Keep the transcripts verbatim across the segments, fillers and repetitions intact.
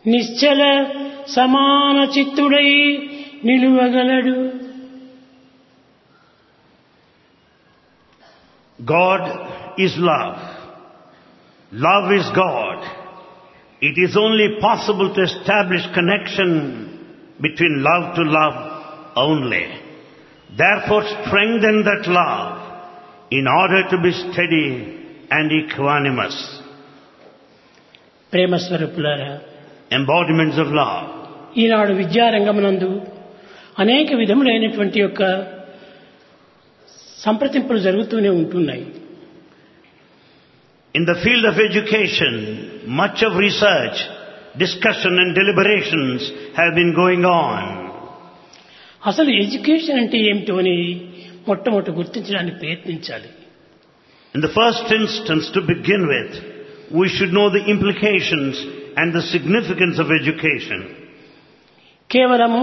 నిశ్చల సమాన చిత్తుడై నిలువగలడు. God is love. Love is God. It is only possible to establish connection between love to love only. Therefore strengthen that love in order to be steady and equanimous. ప్రేమ స్వరూపులారా, Embodiments of love. ఈనాడు విద్యారంగమునందు అనేక విధములైనటువంటి యొక్క సంప్రదింపులు జరుగుతూనే ఉంటున్నాయి. In the field of education, much of research, discussion and deliberations have been going on. అసలు education అంటే ఏమిటో అని మొట్టమొదటి గుర్తించడానికి ప్రయత్నించాలి. In the first instance, to begin with, we should know the implications and the significance of education. కేవలము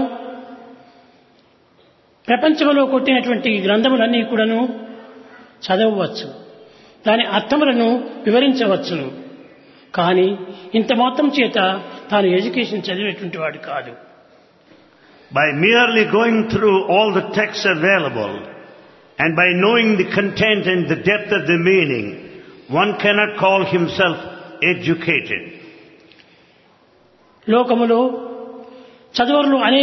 ప్రపంచంలో కొట్టినటువంటి గ్రంథములన్నీ కూడాను చదవవచ్చు, దాని అర్థములను వివరించవచ్చును. కానీ ఇంత మాత్రం చేత తాను ఎడ్యుకేషన్ చదివేటువంటి వాడు కాదు. By merely going through all the texts available and by knowing the content and the depth of the meaning, one cannot call himself educated. లోకములో చదువులు